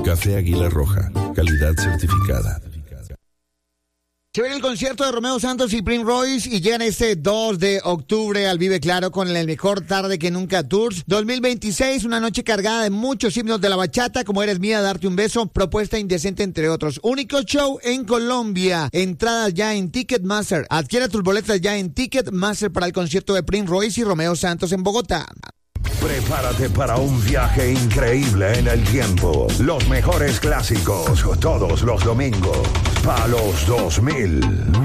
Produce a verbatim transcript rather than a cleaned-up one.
Café Águila Roja, calidad certificada. Se viene el concierto de Romeo Santos y Prince Royce y llegan este dos de octubre al Vive Claro con el Mejor Tarde que Nunca Tours dos mil veintiséis, una noche cargada de muchos himnos de la bachata, como Eres Mía, Darte un Beso, Propuesta Indecente, entre otros. Único show en Colombia. Entradas ya en Ticketmaster. Adquiere tus boletas ya en Ticketmaster para el concierto de Prince Royce y Romeo Santos en Bogotá. Prepárate para un viaje increíble en el tiempo. Los mejores clásicos todos los domingos. Palos dos mil.